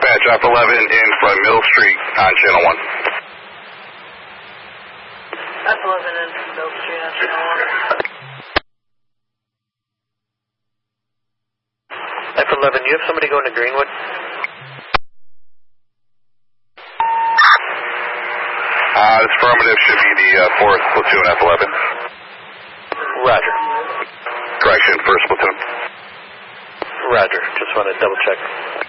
Dispatch, F11 in from Mill Street on Channel 1. F11 in from Mill Street on Channel 1. F11, you have somebody going to Greenwood? This affirmative should be the 4th Platoon, F11. Roger. Correction, 1st Platoon. Roger, just want to double check.